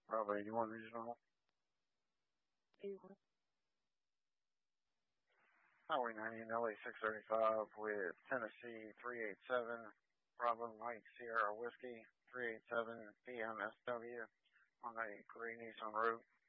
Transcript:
Bravo 81 Regional. 81. Highway 90 and LA 635 with Tennessee 387. Bravo Mike Sierra Whiskey 387 PMSW on a Green Nissan route.